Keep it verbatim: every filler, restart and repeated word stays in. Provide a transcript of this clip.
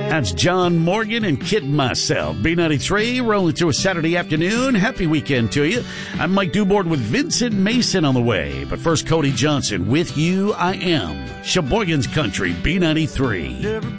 That's John Morgan and Kid Myself. B ninety-three, rolling through a Saturday afternoon. Happy weekend to you. I'm Mike Dubord with Vincent Mason on the way. But first, Cody Johnson, With You I Am. Sheboygan's Country, B ninety-three.